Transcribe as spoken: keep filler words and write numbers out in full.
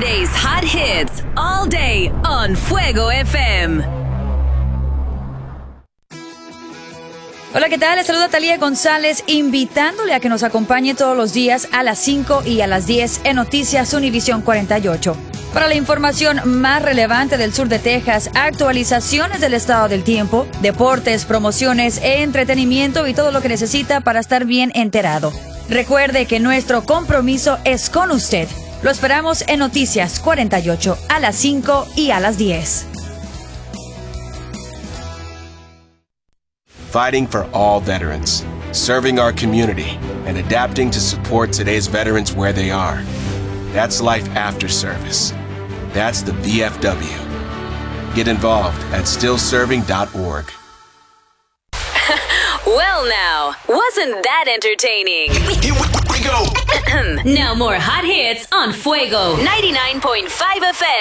Today's hot hits all day on Fuego F M. Hola, ¿qué tal? Les saluda Talía González, invitándole a que nos acompañe todos los días a las cinco y a las diez en Noticias Univisión cuarenta y ocho. Para la información más relevante del sur de Texas, actualizaciones del estado del tiempo, deportes, promociones, entretenimiento y todo lo que necesita para estar bien enterado. Recuerde que nuestro compromiso es con usted. Lo esperamos en Noticias cuarenta y ocho a las cinco y a las diez. Fighting for all veterans, serving our community, and adapting to support today's veterans where they are. That's life after service. That's the V F W. Get involved at still serving dot org. Well now, wasn't that entertaining? Here we go. Now more hot hits on Fuego ninety-nine point five F M.